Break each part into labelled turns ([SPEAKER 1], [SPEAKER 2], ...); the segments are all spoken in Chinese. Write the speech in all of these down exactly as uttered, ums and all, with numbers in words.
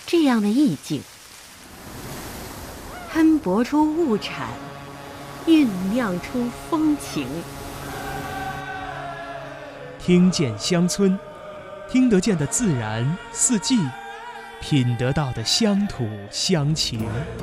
[SPEAKER 1] 这样的意境，摊薄出物产，酝酿出风情。
[SPEAKER 2] 听见乡村，听得见的自然四季，品得到的乡土乡情。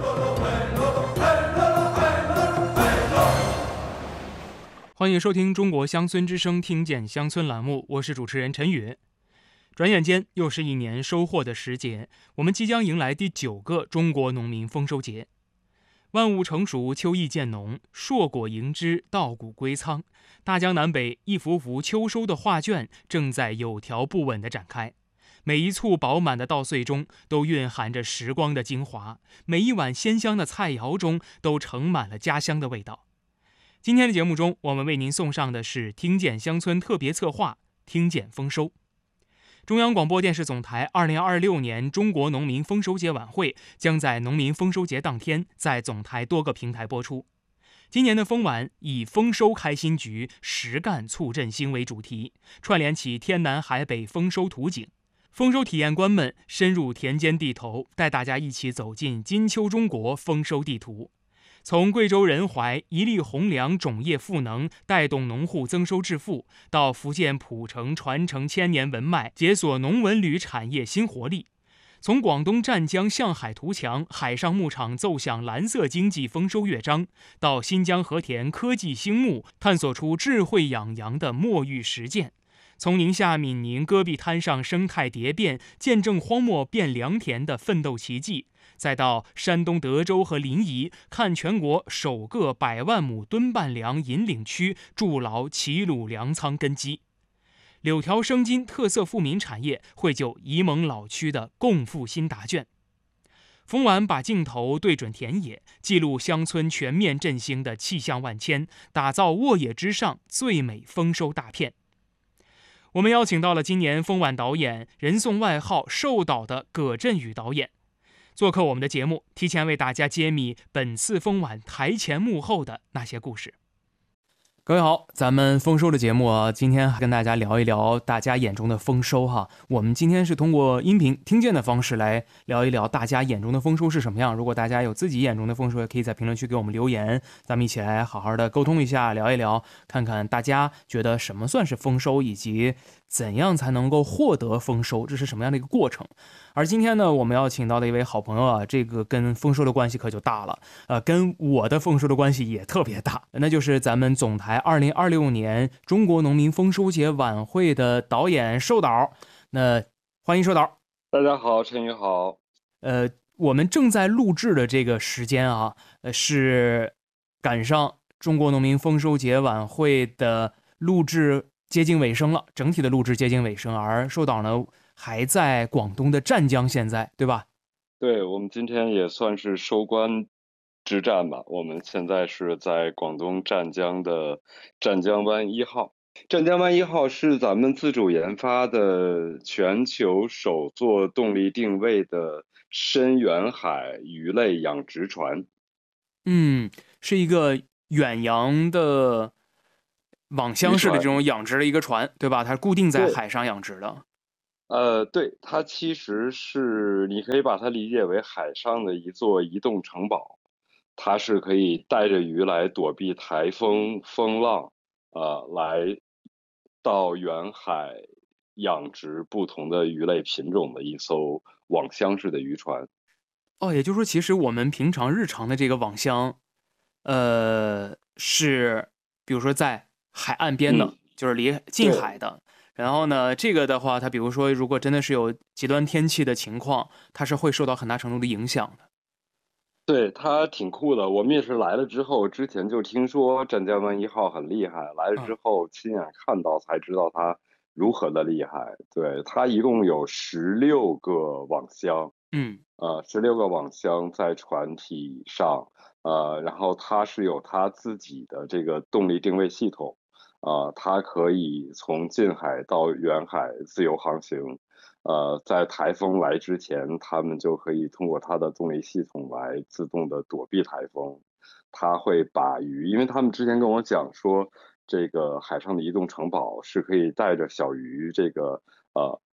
[SPEAKER 3] 欢迎收听中国乡村之声听见乡村栏目，我是主持人陈宇。转眼间又是一年收获的时节，我们即将迎来第九个中国农民丰收节。万物成熟，秋意渐浓，硕果盈枝，稻谷归仓。大江南北，一幅幅秋收的画卷正在有条不紊地展开。每一簇饱满的稻穗中都蕴含着时光的精华，每一碗鲜香的菜肴中都盛满了家乡的味道。今天的节目中，我们为您送上的是听见乡村特别策划听见丰收。中央广播电视总台二零二六年中国农民丰收节晚会将在农民丰收节当天在总台多个平台播出。今年的丰晚以丰收开新局，实干促振兴为主题，串联起天南海北丰收图景。丰收体验官们深入田间地头，带大家一起走进金秋中国丰收地图。从贵州仁怀一粒红粮种业赋能，带动农户增收致富，到福建浦城传承千年文脉，解锁农文旅产业新活力；从广东湛江向海图强海上牧场奏响蓝色经济丰收乐章，到新疆和田科技兴牧，探索出智慧养羊的墨玉实践。从宁夏闽宁戈壁滩上生态蝶变，见证荒漠变良田的奋斗奇迹，再到山东德州和临沂，看全国首个百万亩吨半粮引领区筑牢齐鲁粮仓根基。柳条生津特色富民产业绘就沂蒙老区的共富新答卷。丰晚把镜头对准田野，记录乡村全面振兴的气象万千，打造沃野之上最美丰收大片。我们邀请到了今年丰晚导演，人送外号寿导的葛振宇导演做客我们的节目，提前为大家揭秘本次丰晚台前幕后的那些故事。各位好，咱们丰收的节目啊，今天跟大家聊一聊大家眼中的丰收哈。我们今天是通过音频听见的方式来聊一聊大家眼中的丰收是什么样。如果大家有自己眼中的丰收，也可以在评论区给我们留言，咱们一起来好好的沟通一下，聊一聊，看看大家觉得什么算是丰收，以及怎样才能够获得丰收，这是什么样的一个过程。而今天呢，我们要请到的一位好朋友啊，这个跟丰收的关系可就大了，呃，跟我的丰收的关系也特别大，那就是咱们总台二零二六年中国农民丰收节晚会的导演寿导。那欢迎寿导。
[SPEAKER 4] 大家好，陈宇好。
[SPEAKER 3] 呃，我们正在录制的这个时间啊，呃，是赶上中国农民丰收节晚会的录制接近尾声了，整体的录制接近尾声，而寿导呢还在广东的湛江，现在对吧？
[SPEAKER 4] 对，我们今天也算是收官之战吧。我们现在是在广东湛江的湛江湾一号。湛江湾一号是咱们自主研发的全球首座动力定位的深远海鱼类养殖船。
[SPEAKER 3] 嗯，是一个远洋的网箱式的这种养殖的一个船，对吧？它是固定在海上养殖的。
[SPEAKER 4] 呃，对，它其实是你可以把它理解为海上的一座移动城堡，它是可以带着鱼来躲避台风、风浪，呃，来到远海养殖不同的鱼类品种的一艘网箱式的渔船。
[SPEAKER 3] 哦，也就是说，其实我们平常日常的这个网箱，呃，是比如说在海岸边的，
[SPEAKER 4] 嗯、
[SPEAKER 3] 就是离近海的。然后呢，这个的话，它比如说，如果真的是有极端天气的情况，它是会受到很大程度的影响的。
[SPEAKER 4] 对，它挺酷的。我们也是来了之后，之前就听说湛江湾一号很厉害，来了之后亲眼看到才知道它如何的厉害。对，它一共有十六个网箱，
[SPEAKER 3] 嗯，
[SPEAKER 4] 呃，十六个网箱在船体上，呃，然后它是有它自己的这个动力定位系统。啊、呃，它可以从近海到远海自由航行，呃，在台风来之前，他们就可以通过它的动力系统来自动的躲避台风。它会把鱼，因为他们之前跟我讲说，这个海上的移动城堡是可以带着小鱼，这个呃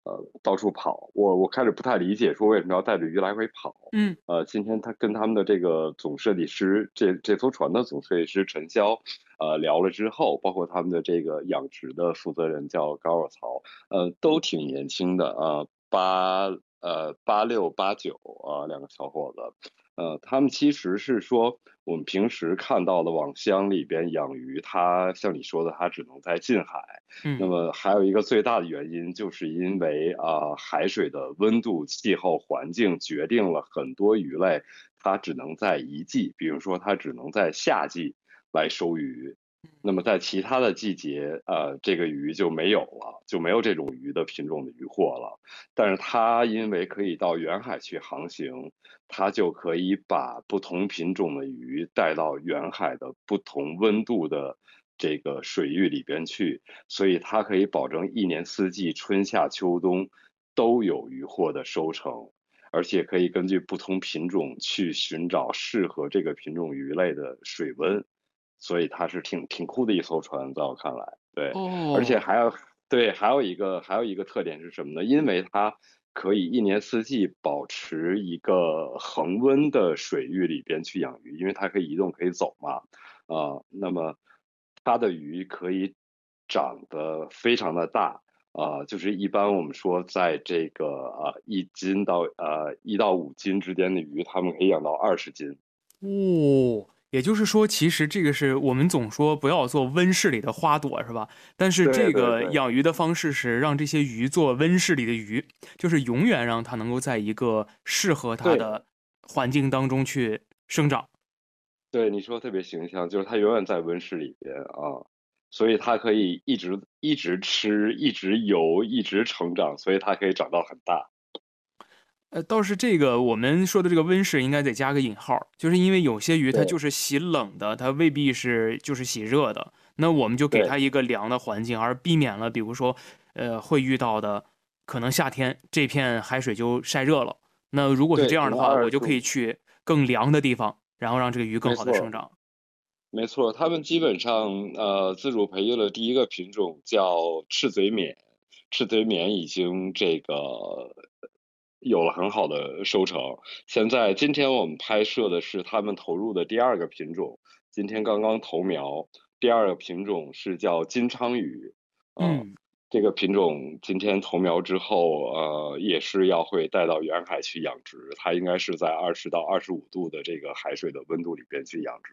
[SPEAKER 4] 呃到处跑。我我开始不太理解，说为什么要带着鱼来回跑。
[SPEAKER 3] 嗯
[SPEAKER 4] 呃，今天他跟他们的这个总设计师，这这艘船的总设计师陈潇，呃聊了之后，包括他们的这个养殖的负责人叫高尔曹，呃，都挺年轻的啊，八呃八六八九啊，两个小伙子。呃，他们其实是说，我们平时看到的网箱里边养鱼，它像你说的，它只能在近海。那
[SPEAKER 3] 嗯
[SPEAKER 4] 么还有一个最大的原因，就是因为啊、呃海水的温度、气候环境决定了很多鱼类它只能在一季，比如说它只能在夏季来收鱼。那么在其他的季节，呃，这个鱼就没有了，就没有这种鱼的品种的鱼货了。但是它因为可以到远海去航行，它就可以把不同品种的鱼带到远海的不同温度的这个水域里边去，所以它可以保证一年四季春夏秋冬都有渔获的收成，而且可以根据不同品种去寻找适合这个品种鱼类的水温，所以它是挺挺酷的一艘船，在我看来。对，而且
[SPEAKER 3] 哦。
[SPEAKER 4] 还有对，还有一个还有一个特点是什么呢？因为它可以一年四季保持一个恒温的水域里边去养鱼，因为它可以移动可以走嘛。啊、那么它的鱼可以长得非常的大。啊、就是一般我们说在这个呃一斤到呃一到五斤之间的鱼，它们可以养到二十斤。
[SPEAKER 3] 哦，也就是说，其实这个是我们总说不要做温室里的花朵，是吧？但是这个
[SPEAKER 4] 对对对，
[SPEAKER 3] 养鱼的方式是让这些鱼做温室里的鱼，就是永远让它能够在一个适合它
[SPEAKER 4] 对
[SPEAKER 3] 的环境当中去生长。
[SPEAKER 4] 对，你说得特别形象，就是它永远在温室里边啊，所以它可以一直一直吃，一直游，一直成长，所以它可以长到很大。
[SPEAKER 3] 呃，倒是这个我们说的这个温室应该得加个引号，就是因为有些鱼它就
[SPEAKER 4] 对
[SPEAKER 3] 是喜冷的，它未必是就是喜热的。那我们就给它
[SPEAKER 4] 对，
[SPEAKER 3] 一个凉的环境，而避免了比如说，呃，会遇到的可能夏天这片海水就晒热了。那如果是
[SPEAKER 4] 对，可能
[SPEAKER 3] 这样的话，我就可以
[SPEAKER 4] 二十度，
[SPEAKER 3] 去更凉的地方，然后让这个鱼更好的生
[SPEAKER 4] 没错。
[SPEAKER 3] 长。
[SPEAKER 4] 没错，他们基本上呃自主培育了第一个品种叫赤嘴免，赤嘴免已经这个有了很好的收成。现在今天我们拍摄的是他们投入的第二个品种，今天刚刚投苗，第二个品种是叫金昌鱼。啊、
[SPEAKER 3] 嗯。
[SPEAKER 4] 这个品种今天投苗之后，呃，也是要会带到远海去养殖，它应该是在二十到二十五度的这个海水的温度里边去养殖。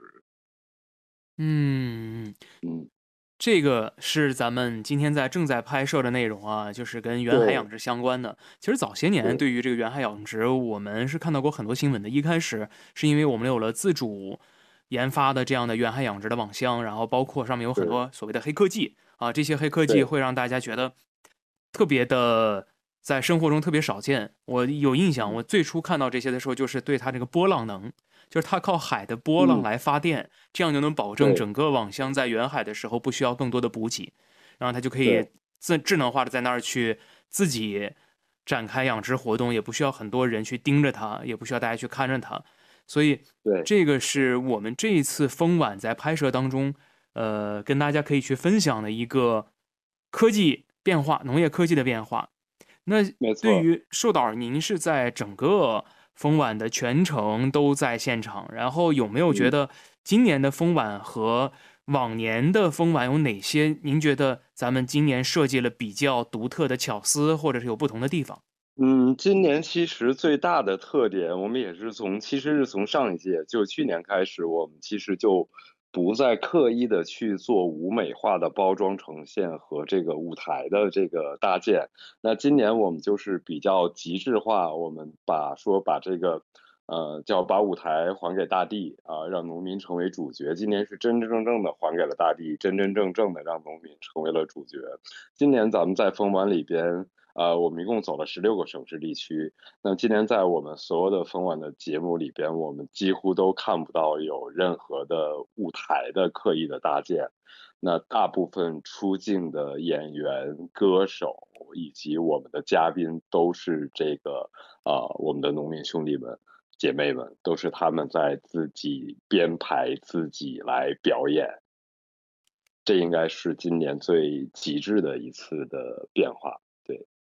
[SPEAKER 3] 嗯，
[SPEAKER 4] 嗯，
[SPEAKER 3] 这个是咱们今天在正在拍摄的内容啊，就是跟远海养
[SPEAKER 4] 对
[SPEAKER 3] 殖相关的。其实早些年
[SPEAKER 4] 对
[SPEAKER 3] 对于这个远海养殖，我们是看到过很多新闻的。一开始是因为我们有了自主研发的这样的远海养殖的网箱，然后包括上面有很
[SPEAKER 4] 对
[SPEAKER 3] 多所谓的黑科技啊，这些黑科技
[SPEAKER 4] 对，
[SPEAKER 3] 会让大家觉得特别的在生活中特别少见。我有印象，
[SPEAKER 4] 嗯
[SPEAKER 3] 我最初看到这些的时候，就是对它这个波浪能，就是它靠海的波浪
[SPEAKER 4] 嗯，
[SPEAKER 3] 来发电，这样就能保证
[SPEAKER 4] 对
[SPEAKER 3] 整个网箱在远海的时候不需要更多的补给，然后它就可以
[SPEAKER 4] 对
[SPEAKER 3] 自智能化的在那儿去自己展开养殖活动，也不需要很多人去盯着它，也不需要大家去看着它。所以
[SPEAKER 4] 对，
[SPEAKER 3] 这个是我们这一次风晚在拍摄当中，呃，跟大家可以去分享的一个科技变化，农业科技的变化。那
[SPEAKER 4] 没错。
[SPEAKER 3] 对于寿导，您是在整个风晚的全程都在现场，然后有没有觉
[SPEAKER 4] 嗯
[SPEAKER 3] 得今年的风晚和往年的风晚有哪些您觉得咱们今年设计了比较独特的巧思，或者是有不同的地方？
[SPEAKER 4] 嗯，今年其实最大的特点，我们也是从其实是从上一届，就去年开始，我们其实就不再刻意的去做舞美化的包装呈现和这个舞台的这个搭建。那今年我们就是比较极致化，我们把说把这个呃叫把舞台还给大地啊、让农民成为主角。今年是真真正正的还给了大地，真真正正的让农民成为了主角。今年咱们在风晚里边。呃，我们一共走了十六个省市地区。那今年在我们所有的风晚的节目里边，我们几乎都看不到有任何的舞台的刻意的搭建。那大部分出镜的演员、歌手以及我们的嘉宾都是这个啊、呃我们的农民兄弟们、姐妹们，都是他们在自己编排、自己来表演。这应该是今年最极致的一次的变化。对。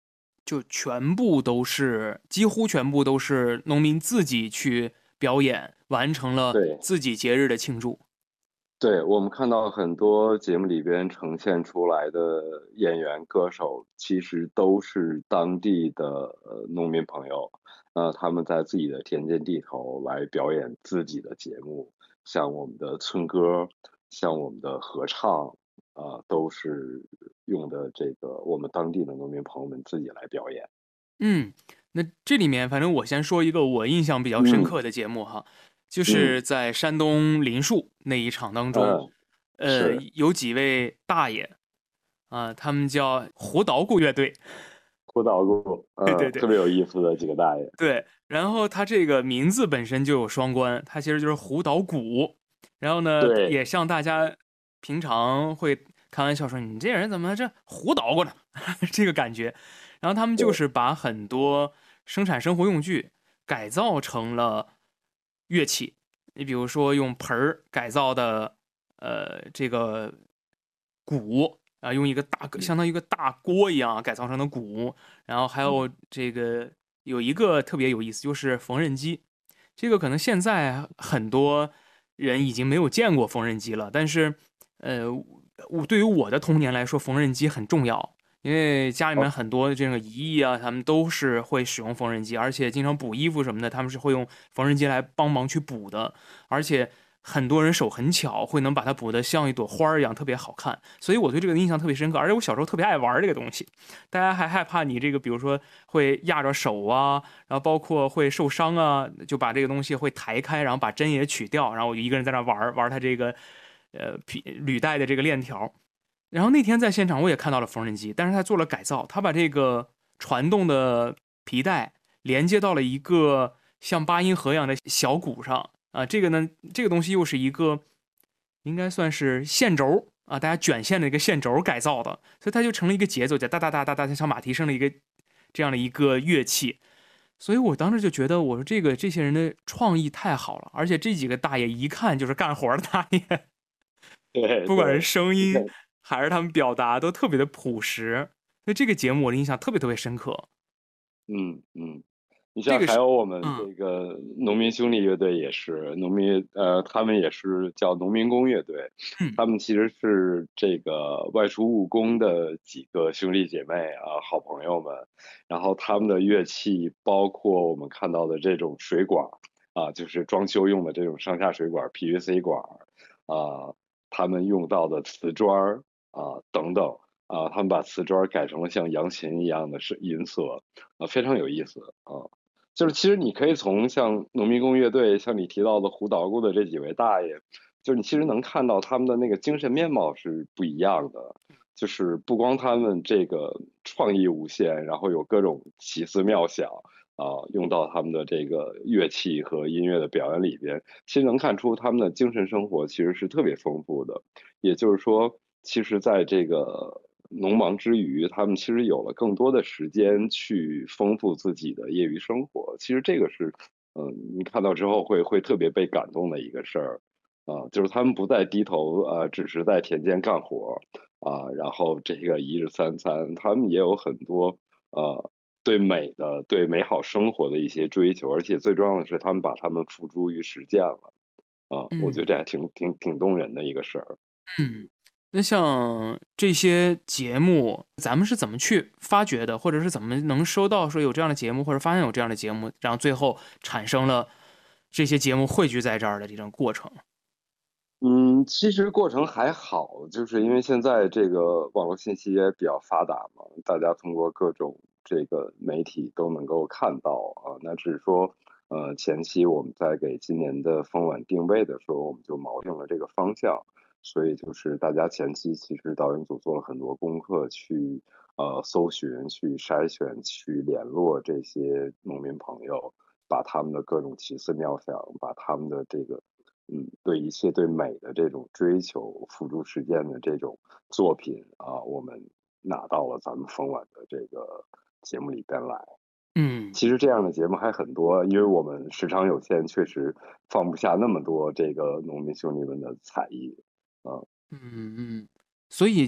[SPEAKER 3] 就全部都是，几乎全部都是农民自己去表演，完成了
[SPEAKER 4] 对
[SPEAKER 3] 自己节日的庆祝。
[SPEAKER 4] 对，我们看到很多节目里边呈现出来的演员、歌手，其实都是当地的呃农民朋友，呃，他们在自己的田间地头来表演自己的节目，像我们的村歌，像我们的合唱，啊、都是用的这个我们当地的农民朋友们自己来表演。
[SPEAKER 3] 嗯，那这里面反正我先说一个我印象比较深
[SPEAKER 4] 嗯
[SPEAKER 3] 刻的节目哈，就
[SPEAKER 4] 嗯
[SPEAKER 3] 是在山东林树那一场当中，
[SPEAKER 4] 嗯，
[SPEAKER 3] 呃，
[SPEAKER 4] 是
[SPEAKER 3] 有几位大爷啊、他们叫胡捣鼓乐队。
[SPEAKER 4] 胡捣鼓，嗯，
[SPEAKER 3] 对对对
[SPEAKER 4] 特别有意思的几个大爷。
[SPEAKER 3] 对，然后他这个名字本身就有双关，他其实就是胡捣鼓，然后呢，
[SPEAKER 4] 对
[SPEAKER 3] 也像大家平常会开玩笑说你这人怎么这胡捣鼓呢这个感觉，然后他们就
[SPEAKER 4] 对
[SPEAKER 3] 是把很多生产生活用具改造成了乐器，你比如说用盆儿改造的呃这个鼓啊，用一个大相当于一个大锅一样改造成的鼓，然后还有这个有一个特别有意思，就是缝纫机。这个可能现在很多人已经没有见过缝纫机了，但是呃，我对于我的童年来说，缝纫机很重要。因为家里面很多这个姨姨啊，他们都是会使用缝纫机，而且经常补衣服什么的，他们是会用缝纫机来帮忙去补的。而且很多人手很巧，会能把它补得像一朵花儿一样，特别好看。所以我对这个印象特别深刻。而且我小时候特别爱玩这个东西，大家还害怕你这个，比如说会压着手啊，然后包括会受伤啊，就把这个东西会抬开，然后把针也取掉，然后我就一个人在那玩玩它这个呃皮履带的这个链条。然后那天在现场我也看到了缝纫机，但是他做了改造，他把这个传动的皮带连接到了一个像八音盒一样的小鼓上啊。这个呢，这个东西又是一个应该算是线轴啊，大家卷线的一个线轴改造的，所以它就成了一个节奏，就哒哒哒哒哒，像马蹄声的一个这样的一个乐器。所以我当时就觉得，我说这个这些人的创意太好了，而且这几个大爷一看就是干活的大爷，
[SPEAKER 4] 对，
[SPEAKER 3] 不管是
[SPEAKER 4] 对
[SPEAKER 3] 声音
[SPEAKER 4] 对
[SPEAKER 3] 还是他们表达都特别的朴实，所以这个节目我的印象特别特别深刻。
[SPEAKER 4] 嗯嗯。你
[SPEAKER 3] 这个是，
[SPEAKER 4] 像还有我们
[SPEAKER 3] 嗯
[SPEAKER 4] 这个农民兄弟乐队也是农民，呃，他们也是叫农民工乐队，
[SPEAKER 3] 嗯
[SPEAKER 4] 他们其实是这个外出务工的几个兄弟姐妹啊，好朋友们，然后他们的乐器包括我们看到的这种水管啊，就是装修用的这种上下水管 P V C 管啊，他们用到的瓷砖啊等等。啊，他们把瓷砖改成了像扬琴一样的是银色，啊，非常有意思啊。就是其实你可以从像农民工乐队，像你提到的胡捣鼓的这几位大爷，就是你其实能看到他们的那个精神面貌是不一样的。就是不光他们这个创意无限，然后有各种奇思妙想啊，用到他们的这个乐器和音乐的表演里边，其实能看出他们的精神生活其实是特别丰富的。也就是说，其实在这个农忙之余，他们其实有了更多的时间去丰富自己的业余生活。其实这个是，嗯，你看到之后会会特别被感动的一个事儿，啊，就是他们不再低头，呃，只是在田间干活，啊，然后这个一日三餐，他们也有很多，呃，对美的、对美好生活的一些追求，而且最重要的是，他们把他们付诸于实践了，啊，我觉得
[SPEAKER 3] 嗯
[SPEAKER 4] 这还挺挺挺动人的一个事儿。
[SPEAKER 3] 嗯。那像这些节目，咱们是怎么去发掘的，或者是怎么能收到说有这样的节目，或者发现有这样的节目，然后最后产生了这些节目汇聚在这儿的这种过程？
[SPEAKER 4] 嗯，其实过程还好，就是因为现在这个网络信息也比较发达嘛，大家通过各种这个媒体都能够看到啊。那只是说，呃，前期我们在给今年的风晚定位的时候，我们就锚定了这个方向，所以就是大家前期其实导演组做了很多功课去呃搜寻、去筛选、去联络这些农民朋友，把他们的各种奇思妙想，把他们的这个。嗯，对一切对美的这种追求付诸实践的这种作品啊，我们拿到了咱们风晚的这个节目里边来。
[SPEAKER 3] 嗯
[SPEAKER 4] 其实这样的节目还很多，因为我们时长有限，确实放不下那么多这个农民兄弟们的才艺啊。
[SPEAKER 3] 嗯嗯，所以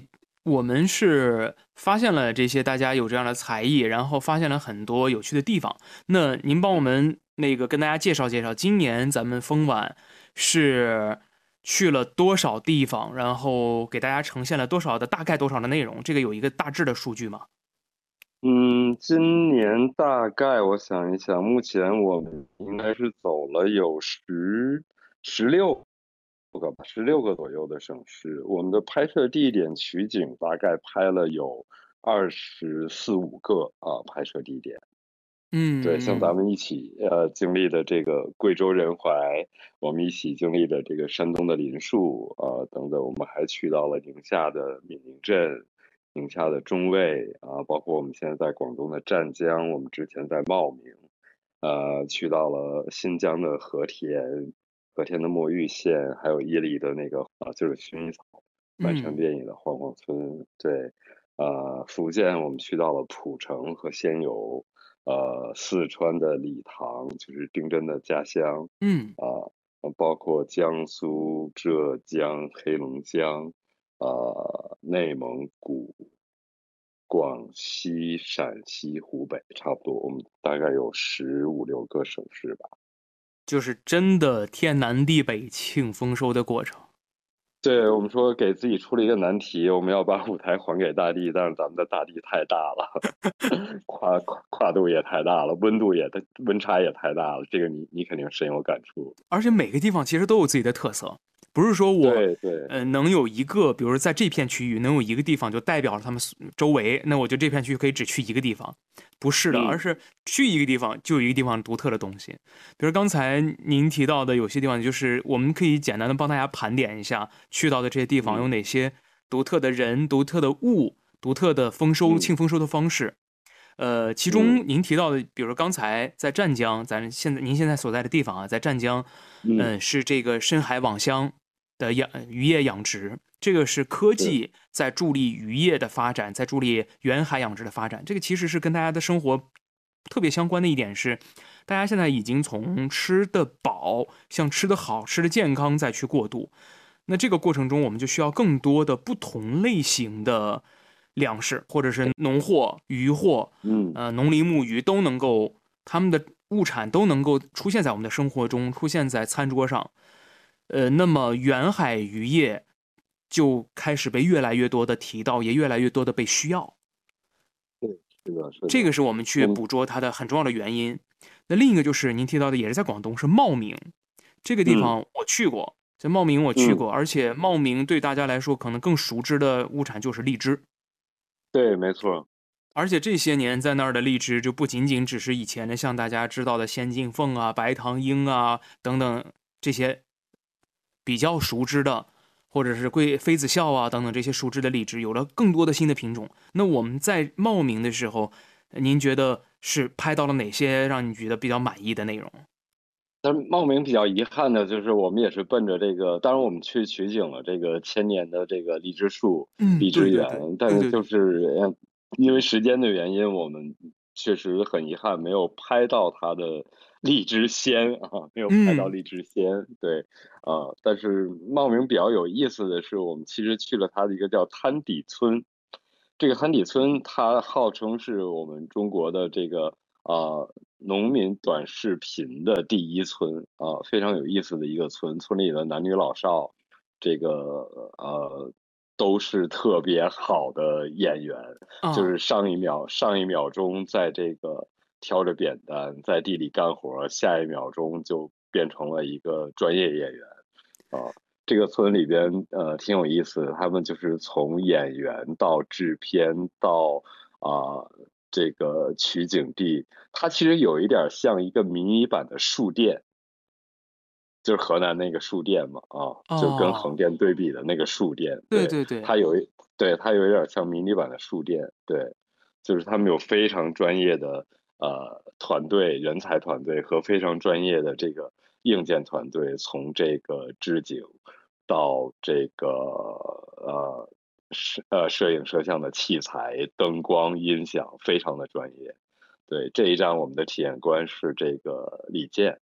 [SPEAKER 3] 我们是发现了这些大家有这样的才艺，然后发现了很多有趣的地方。那您帮我们那个跟大家介绍介绍，今年咱们风晚是去了多少地方，然后给大家呈现了多少的大概多少的内容，这个有一个大致的数据吗？
[SPEAKER 4] 嗯，今年大概我想一想，目前我们应该是走了有十十六个吧，十六个左右的省市。我们的拍摄地点取景大概拍了有二十四五个啊拍摄地点。对，像咱
[SPEAKER 3] 嗯
[SPEAKER 4] 们一起呃经历的这个贵州仁怀，我们一起经历的这个山东的林树啊、呃等等，我们还去到了宁夏的闽宁镇、宁夏的中卫啊、包括我们现在在广东的湛江，我们之前在茂名，呃，去到了新疆的和田、和田的墨玉县，还有伊犁的那个啊，就是薰衣草满山
[SPEAKER 3] 嗯
[SPEAKER 4] 遍野的晃晃村。对，呃，福建我们去到了浦城和仙游。呃，四川的理塘就是丁真的家乡
[SPEAKER 3] 嗯，
[SPEAKER 4] 啊、呃包括江苏、浙江、黑龙江，呃，内蒙古、广西、陕西、湖北，差不多，我们大概有十五六个省市吧。
[SPEAKER 3] 就是真的天南地北庆丰收的过程。
[SPEAKER 4] 对，我们说给自己出了一个难题，我们要把舞台还给大地，但是咱们的大地太大了，跨跨跨度也太大了，温度也太温差也太大了，这个你你肯定深有感触。
[SPEAKER 3] 而且每个地方其实都有自己的特色，不是说我
[SPEAKER 4] 对对，
[SPEAKER 3] 呃能有一个，比如说在这片区域能有一个地方就代表了他们周围，那我就这片区域可以只去一个地方，不是的，
[SPEAKER 4] 嗯
[SPEAKER 3] 而是去一个地方就有一个地方独特的东西。比如刚才您提到的有些地方，就是我们可以简单的帮大家盘点一下去到的这些地方有
[SPEAKER 4] 嗯
[SPEAKER 3] 哪些独特的人、独特的物、独特的丰收、
[SPEAKER 4] 嗯
[SPEAKER 3] 庆丰收的方式。呃，其中
[SPEAKER 4] 嗯
[SPEAKER 3] 您提到的，比如说刚才在湛江，咱现在您现在所在的地方啊，在湛江，
[SPEAKER 4] 嗯，
[SPEAKER 3] 嗯，是这个深海网箱的养渔业养殖，这个是科
[SPEAKER 4] 是，
[SPEAKER 3] 技在助力渔业的发展，在助力远海养殖的发展。这个其实是跟大家的生活特别相关的一点是，大家现在已经从吃得饱向吃得好、吃得健康再去过渡。那这个过程中，我们就需要更多的不同类型的粮食，或者是农货、渔货，
[SPEAKER 4] 嗯
[SPEAKER 3] 呃，农林牧渔都能够，他们的物产都能够出现在我们的生活中，出现在餐桌上。呃，那么远海渔业就开始被越来越多的提到，也越来越多的被需要。
[SPEAKER 4] 对，是的，是的，
[SPEAKER 3] 这个是我们去
[SPEAKER 4] 我们
[SPEAKER 3] 捕捉它的很重要的原因。那另一个就是您提到的，也是在广东，是茂名这个地
[SPEAKER 4] 嗯
[SPEAKER 3] 方，我去过，在茂名我去
[SPEAKER 4] 嗯，
[SPEAKER 3] 过，而且茂名对大家来说可能更熟知的物产就是荔枝。
[SPEAKER 4] 对，没错，
[SPEAKER 3] 而且这些年在那儿的荔枝就不仅仅只是以前的像大家知道的仙境凤啊、白糖鹰啊等等这些比较熟知的，或者是贵妃子笑啊等等这些熟知的荔枝，有了更多的新的品种。那我们在茂名的时候，您觉得是拍到了哪些让你觉得比较满意的内容？
[SPEAKER 4] 但是茂名比较遗憾的就是，我们也是奔着这个，当然我们去取景了这个千年的这个荔枝树、
[SPEAKER 3] 嗯，
[SPEAKER 4] 荔枝
[SPEAKER 3] 对对对
[SPEAKER 4] 园，但是就
[SPEAKER 3] 对对对，
[SPEAKER 4] 是呃因为时间的原因，我们确实很遗憾没有拍到它的荔枝仙啊，没有拍到
[SPEAKER 3] 嗯
[SPEAKER 4] 荔枝仙。对，啊、但是茂名比较有意思的是，我们其实去了它的一个叫滩底村。这个滩底村它号称是我们中国的这个啊农民短视频的第一村啊，非常有意思的一个村。村里的男女老少，这个呃都是特别好的演员，就
[SPEAKER 3] 啊，
[SPEAKER 4] 是上一秒上一秒钟在这个挑着扁担在地里干活，下一秒钟就变成了一个专业演员啊。这个村里边，呃，挺有意思的。他们就是从演员到制片到啊、这个取景地，它其实有一点像一个迷你版的树店，就是河南那个树店嘛，啊，就跟横
[SPEAKER 3] 哦，
[SPEAKER 4] 店对比的那个树店。对，
[SPEAKER 3] 对对对，
[SPEAKER 4] 它有一，对，它有一点像迷你版的树店。对，就是他们有非常专业的呃团队、人才团队和非常专业的这个硬件团队，从这个置景到这个呃摄呃摄影摄像的器材、灯光、音响，非常的专业。对，这一站我们的体验官是这个李健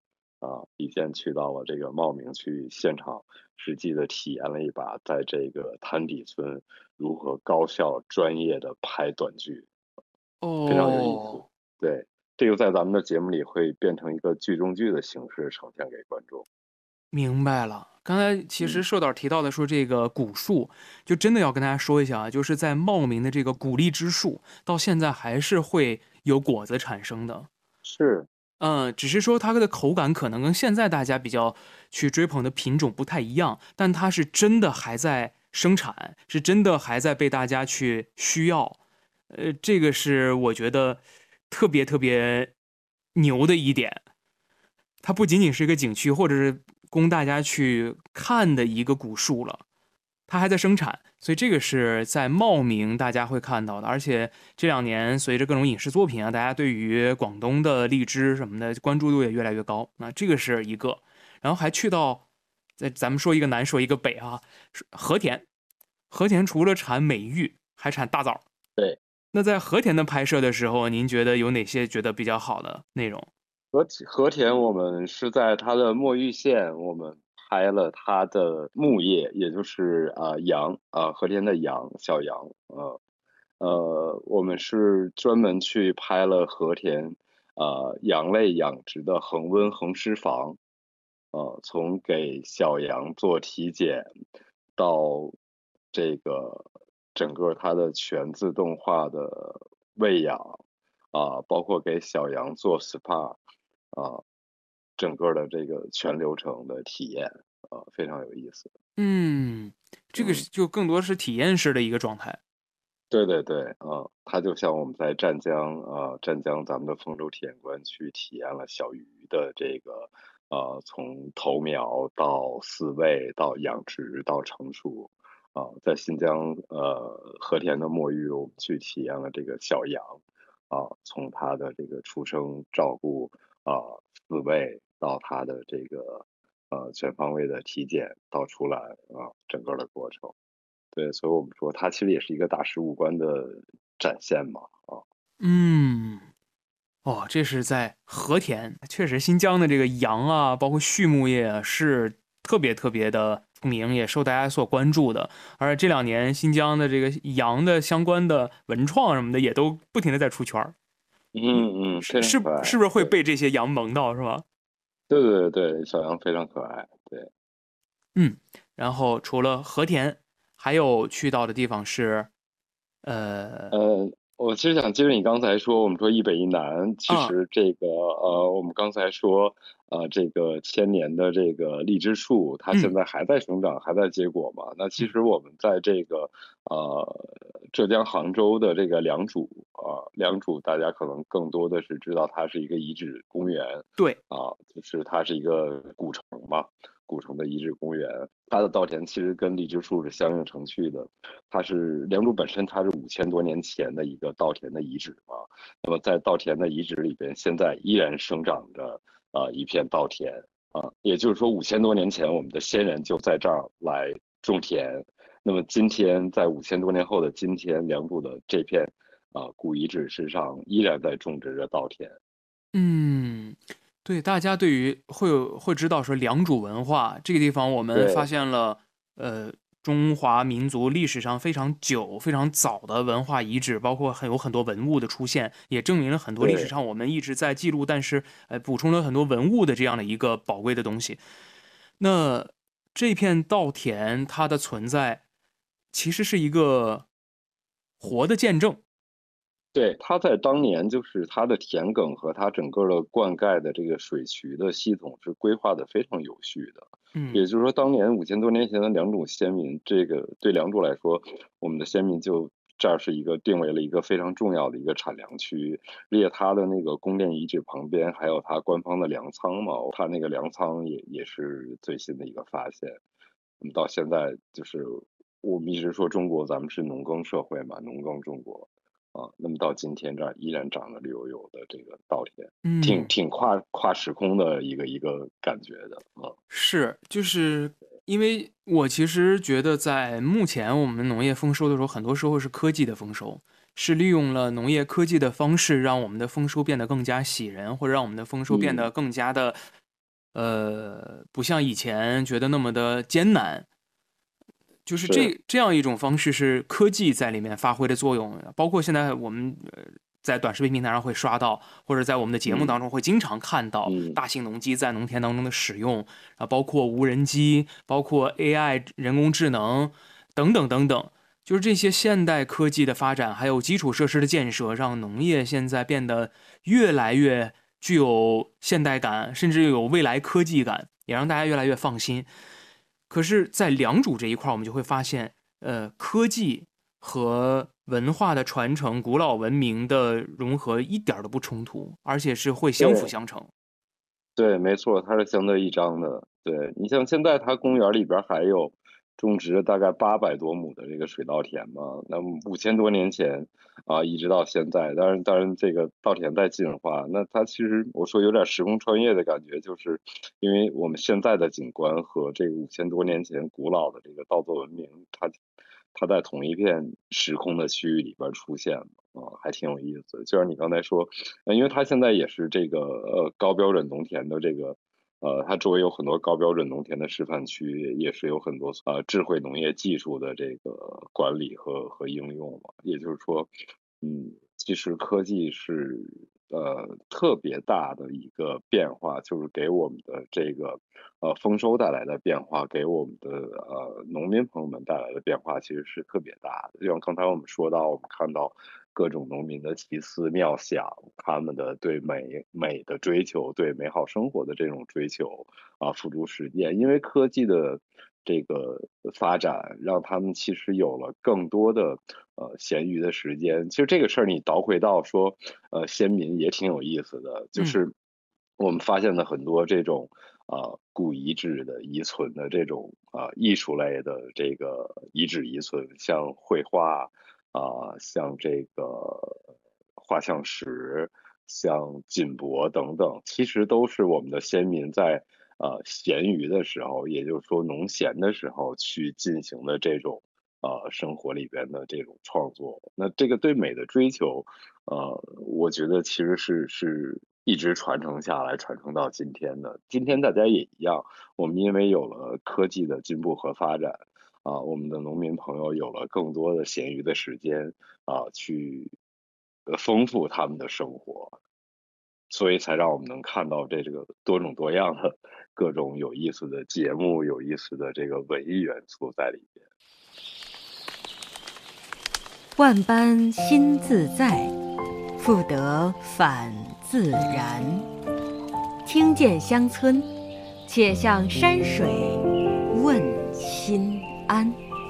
[SPEAKER 4] 啊，李健去到了这个茂名去现场实际的体验了一把，在这个滩底村如何高效专业的拍短剧，非常有意思。
[SPEAKER 3] 哦，
[SPEAKER 4] 对，这个在咱们的节目里会变成一个剧中剧的形式呈现给观众。
[SPEAKER 3] 明白了。刚才其实
[SPEAKER 4] 嗯，
[SPEAKER 3] 社导提到的说这个古树，就真的要跟大家说一下啊，就是在茂名的这个古荔枝树，到现在还是会有果子产生的。
[SPEAKER 4] 是，
[SPEAKER 3] 嗯，只是说它的口感可能跟现在大家比较去追捧的品种不太一样，但它是真的还在生产，是真的还在被大家去需要。呃，这个是我觉得特别特别牛的一点。它不仅仅是一个景区或者是供大家去看的一个古树了，它还在生产，所以这个是在茂名大家会看到的。而且这两年随着各种影视作品啊，大家对于广东的荔枝什么的关注度也越来越高。那这个是一个，然后还去到，在咱们说一个南说一个北啊，和田，和田除了产美玉，还产大枣。
[SPEAKER 4] 对。
[SPEAKER 3] 那在和田的拍摄的时候，您觉得有哪些觉得比较好的内容？
[SPEAKER 4] 和和田，我们是在它的墨玉县，我们拍了它的木叶，也就是啊、呃羊啊、呃和田的羊小羊，呃呃，我们是专门去拍了和田呃羊类养殖的恒温恒湿房，呃，从给小羊做体检到这个整个它的全自动化的喂养啊、包括给小羊做 S P A。啊，整个的这个全流程的体验，啊，非常有意思。
[SPEAKER 3] 嗯，这个
[SPEAKER 4] 嗯，
[SPEAKER 3] 是就更多是体验式的一个状态。
[SPEAKER 4] 对对对，啊，它就像我们在湛江啊，湛江咱们的丰州体验馆去体验了小鱼的这个，呃，从头苗到饲喂到养殖到成熟，啊，在新疆呃和田的墨玉，我们去体验了这个小羊，啊，从它的这个出生照顾啊饲喂到它的这个呃全方位的体检到出来啊整个的过程。对，所以我们说它其实也是一个大师五官的展现嘛，啊，
[SPEAKER 3] 嗯，哦，这是在和田，确实新疆的这个羊啊，包括畜牧业啊，是特别特别的出名，也受大家所关注的。而这两年新疆的这个羊的相关的文创什么的，也都不停的在出圈儿。
[SPEAKER 4] 嗯嗯，
[SPEAKER 3] 是是
[SPEAKER 4] 非常可爱，
[SPEAKER 3] 是不是会
[SPEAKER 4] 对
[SPEAKER 3] 被这些羊萌到是吧？
[SPEAKER 4] 对对对对，小羊非常可爱，对。
[SPEAKER 3] 嗯，然后除了和田，还有去到的地方是，呃，
[SPEAKER 4] 呃，我其实想接着你刚才说，我们说一北一南，其
[SPEAKER 3] 啊，
[SPEAKER 4] 实这个呃，我们刚才说，呃，这个千年的这个荔枝树，它现
[SPEAKER 3] 嗯
[SPEAKER 4] 在还在生长，还在结果嘛。那其
[SPEAKER 3] 嗯，
[SPEAKER 4] 实我们在这个呃浙江杭州的这个良渚啊、良渚大家可能更多的是知道它是一个遗址公园
[SPEAKER 3] 对，
[SPEAKER 4] 啊，就是它是一个古城嘛，古城的遗址公园，它的稻田其实跟荔枝树是相映成趣的。它是良渚本身，它是五千多年前的一个稻田的遗址嘛。那么在稻田的遗址里边，现在依然生长着啊、呃一片稻田啊，也就是说五千多年前我们的先人就在这儿来种田。那么今天在五千多年后的今天，良渚的这片啊、古遗址之上依然在种植着稻田。
[SPEAKER 3] 嗯，对，大家对于会有会知道说良渚文化这个地方，我们发
[SPEAKER 4] 对
[SPEAKER 3] 现了呃中华民族历史上非常久、非常早的文化遗址，包括很有很多文物的出现，也证明了很多历史
[SPEAKER 4] 对，
[SPEAKER 3] 上我们一直在记录，但是呃补充了很多文物的这样的一个宝贵的东西。那这片稻田它的存在，其实是一个活的见证。
[SPEAKER 4] 对，它在当年就是它的田埂和它整个的灌溉的这个水渠的系统是规划的非常有序的。
[SPEAKER 3] 嗯，
[SPEAKER 4] 也就是说，当年五千多年前的良渚先民，这个对良渚来说，我们的先民就这儿是一个定为了一个非常重要的一个产粮区，而且它的那个宫殿遗址旁边还有它官方的粮仓嘛，它那个粮仓也也是最新的一个发现。那么到现在就是我们一直说中国咱们是农耕社会嘛，农耕中国。啊，那么到今天这儿依然长着绿油油的这个稻田，挺
[SPEAKER 3] 嗯，
[SPEAKER 4] 挺跨跨时空的一个一个感觉的啊。
[SPEAKER 3] 是，就是因为我其实觉得，在目前我们农业丰收的时候，很多时候是科技的丰收，是利用了农业科技的方式，让我们的丰收变得更加喜人，或者让我们的丰收变
[SPEAKER 4] 嗯，
[SPEAKER 3] 得更加的呃，不像以前觉得那么的艰难。就是这这样一种方式是科技在里面发挥的作用，包括现在我们呃在短视频平台上会刷到，或者在我们的节目当中会经常看到大型农机在农田当中的使用，啊，包括无人机，包括 A I 人工智能等等等等，就是这些现代科技的发展，还有基础设施的建设，让农业现在变得越来越具有现代感，甚至有未来科技感，也让大家越来越放心。可是在良渚这一块我们就会发现，呃，科技和文化的传承、古老文明的融合一点都不冲突，而且是会相辅相成。
[SPEAKER 4] 对，没错，它是相得益彰的。对，你像现在它公园里边还有种植了大概八百多亩的这个水稻田嘛，那五千多年前啊，一直到现在，当然当然这个稻田在进化，那它其实我说有点时空穿越的感觉，就是因为我们现在的景观和这个五千多年前古老的这个稻作文明，它它在同一片时空的区域里边出现了。啊，还挺有意思。就像你刚才说，呃，因为它现在也是这个呃高标准农田的这个，呃，它周围有很多高标准农田的示范区，也是有很多呃智慧农业技术的这个管理和和应用嘛。也就是说，嗯，其实科技是呃特别大的一个变化，就是给我们的这个呃丰收带来的变化，给我们的呃农民朋友们带来的变化，其实是特别大的。就像刚才我们说到，我们看到各种农民的奇思妙想，他们的对美美的追求，对美好生活的这种追求啊，付诸实践。因为科技的这个发展，让他们其实有了更多的呃闲余的时间。其实这个事儿你倒回到说，呃，先民也挺有意思的，就是我们发现了很多这种呃古遗址的遗存的这种啊、呃、艺术类的这个遗址遗存，像绘画。啊、呃，像这个画像石、像锦帛等等，其实都是我们的先民在呃闲余的时候，也就是说农闲的时候去进行的这种呃生活里边的这种创作。那这个对美的追求，呃，我觉得其实是是一直传承下来，传承到今天的。今天大家也一样，我们因为有了科技的进步和发展。啊，我们的农民朋友有了更多的闲余的时间啊，去丰富他们的生活，所以才让我们能看到这这个多种多样的各种有意思的节目、有意思的这个文艺元素在里边。
[SPEAKER 1] 万般心自在，复得返自然。听见乡村，且向山水问心安。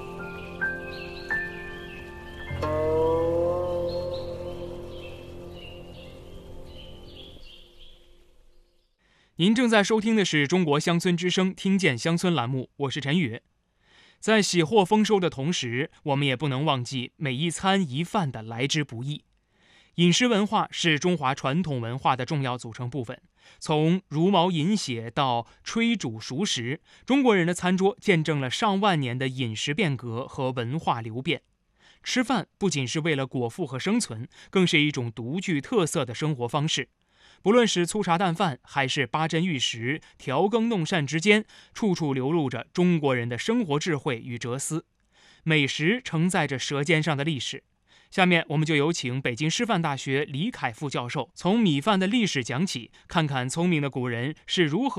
[SPEAKER 3] 您正在收听的是中国乡村之声听见乡村栏目，我是陈宇。在喜获丰收的同时，我们也不能忘记每一餐一饭的来之不易。饮食文化是中华传统文化的重要组成部分，从茹毛饮血到炊煮熟食，中国人的餐桌见证了上万年的饮食变革和文化流变。吃饭不仅是为了果腹和生存，更是一种独具特色的生活方式。不论是粗茶淡饭，还是八珍玉食、调羹弄膳之间，处处流露着中国人的生活智慧与哲思。美食承载着舌尖上的历史。下面我们就有请北京师范大学李凯副教授从米饭的历史讲起，看看聪明的古人是如何